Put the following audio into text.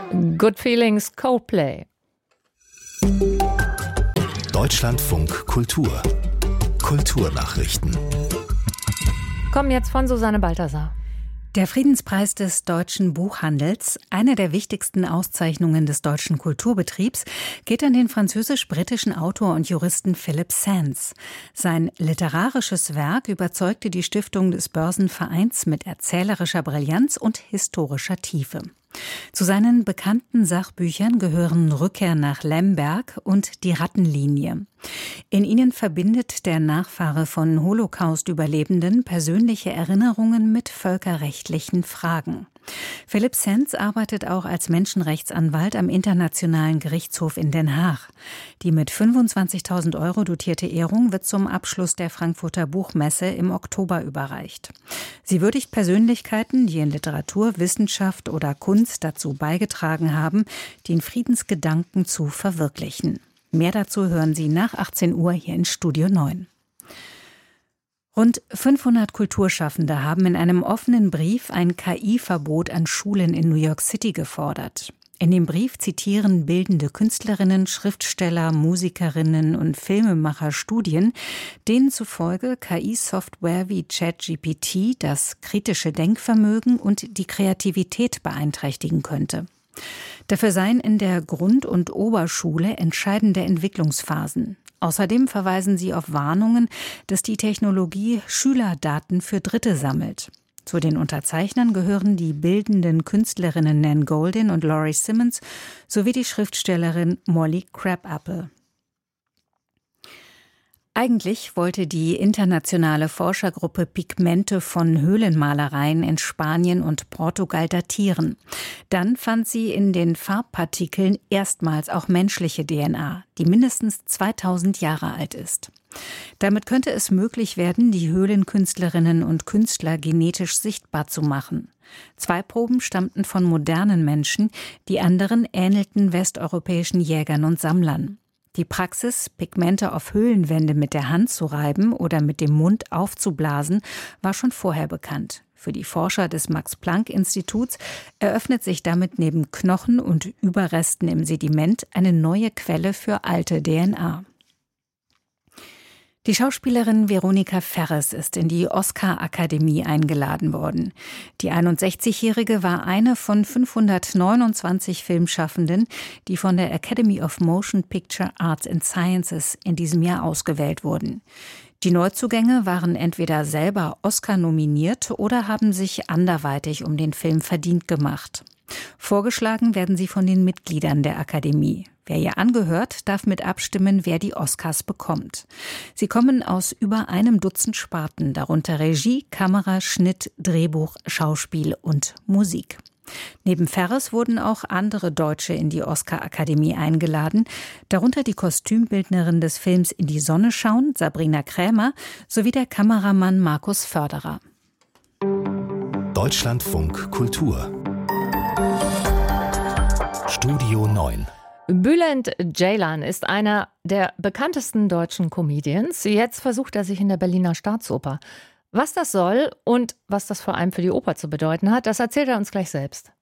Good Feelings, Coldplay. Deutschlandfunk Kultur. Kulturnachrichten. Kommen jetzt von Susanne Balthasar. Der Friedenspreis des deutschen Buchhandels, eine der wichtigsten Auszeichnungen des deutschen Kulturbetriebs, geht an den französisch-britischen Autor und Juristen Philip Sands. Sein literarisches Werk überzeugte die Stiftung des Börsenvereins mit erzählerischer Brillanz und historischer Tiefe. Zu seinen bekannten Sachbüchern gehören Rückkehr nach Lemberg und Die Rattenlinie. In ihnen verbindet der Nachfahre von Holocaust-Überlebenden persönliche Erinnerungen mit völkerrechtlichen Fragen. Philip Sands arbeitet auch als Menschenrechtsanwalt am Internationalen Gerichtshof in Den Haag. Die mit 25.000 € dotierte Ehrung wird zum Abschluss der Frankfurter Buchmesse im Oktober überreicht. Sie würdigt Persönlichkeiten, die in Literatur, Wissenschaft oder Kunst dazu beigetragen haben, den Friedensgedanken zu verwirklichen. Mehr dazu hören Sie nach 18 Uhr hier in Studio 9. Rund 500 Kulturschaffende haben in einem offenen Brief ein KI-Verbot an Schulen in New York City gefordert. In dem Brief zitieren bildende Künstlerinnen, Schriftsteller, Musikerinnen und Filmemacher Studien, denen zufolge KI-Software wie ChatGPT das kritische Denkvermögen und die Kreativität beeinträchtigen könnte. Dafür seien in der Grund- und Oberschule entscheidende Entwicklungsphasen. Außerdem verweisen sie auf Warnungen, dass die Technologie Schülerdaten für Dritte sammelt. Zu den Unterzeichnern gehören die bildenden Künstlerinnen Nan Goldin und Laurie Simmons sowie die Schriftstellerin Molly Crabapple. Eigentlich wollte die internationale Forschergruppe Pigmente von Höhlenmalereien in Spanien und Portugal datieren. Dann fand sie in den Farbpartikeln erstmals auch menschliche DNA, die mindestens 2000 Jahre alt ist. Damit könnte es möglich werden, die Höhlenkünstlerinnen und Künstler genetisch sichtbar zu machen. 2 Proben stammten von modernen Menschen, die anderen ähnelten westeuropäischen Jägern und Sammlern. Die Praxis, Pigmente auf Höhlenwände mit der Hand zu reiben oder mit dem Mund aufzublasen, war schon vorher bekannt. Für die Forscher des Max-Planck-Instituts eröffnet sich damit neben Knochen und Überresten im Sediment eine neue Quelle für alte DNA. Die Schauspielerin Veronika Ferres ist in die Oscar-Akademie eingeladen worden. Die 61-Jährige war eine von 529 Filmschaffenden, die von der Academy of Motion Picture Arts and Sciences in diesem Jahr ausgewählt wurden. Die Neuzugänge waren entweder selber Oscar nominiert oder haben sich anderweitig um den Film verdient gemacht. Vorgeschlagen werden sie von den Mitgliedern der Akademie. Wer ihr angehört, darf mit abstimmen, wer die Oscars bekommt. Sie kommen aus über einem Dutzend Sparten, darunter Regie, Kamera, Schnitt, Drehbuch, Schauspiel und Musik. Neben Ferres wurden auch andere Deutsche in die Oscar-Akademie eingeladen, darunter die Kostümbildnerin des Films In die Sonne schauen, Sabrina Krämer, sowie der Kameramann Markus Förderer. Deutschlandfunk Kultur. Studio 9. Bülent Ceylan ist einer der bekanntesten deutschen Comedians. Jetzt versucht er sich in der Berliner Staatsoper. Was das soll und was das vor allem für die Oper zu bedeuten hat, das erzählt er uns gleich selbst.